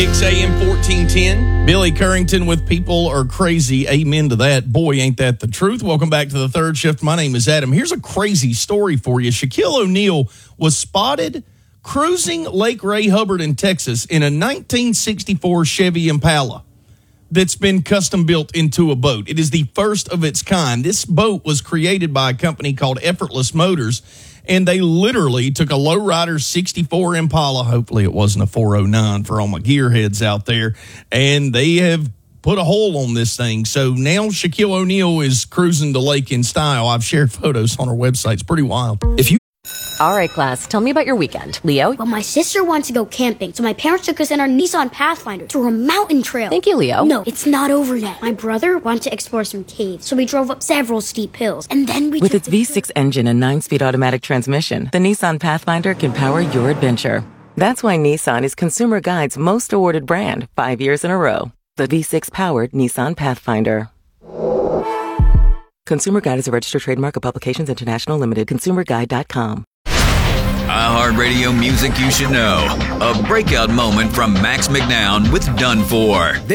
Kicks AM 1410. Billy Currington with People Are Crazy. Amen to that. Boy, ain't that the truth. Welcome back to the third shift. My name is Adam. Here's a crazy story for you. Shaquille O'Neal was spotted cruising Lake Ray Hubbard in Texas in a 1964 Chevy Impala that's been custom built into a boat. It is the first of its kind. This boat was created by a company called Effortless Motors, and they literally took a lowrider 64 Impala. Hopefully it wasn't a 409 for all my gearheads out there. And they have put a hole on this thing. So now Shaquille O'Neal is cruising the lake in style. I've shared photos on our website. It's pretty wild. All right, class, tell me about your weekend. Leo? Well, my sister wants to go camping, so my parents took us in our Nissan Pathfinder to a mountain trail. Thank you, Leo. No, it's not over yet. My brother wanted to explore some caves, so we drove up several steep hills, and then we With its V6 engine and 9-speed automatic transmission, the Nissan Pathfinder can power your adventure. That's why Nissan is Consumer Guide's most awarded brand 5 years in a row. The V6-powered Nissan Pathfinder. Consumer Guide is a registered trademark of Publications International Limited. ConsumerGuide.com. iHeartRadio music you should know. A breakout moment from Max McNown with Done For.